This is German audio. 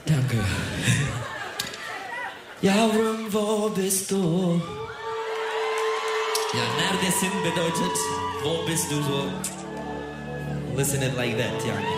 Danke. Yavrum, wo bist du? Ja, neredesin bedeutet, wo bist du so? Listen it like that, yani.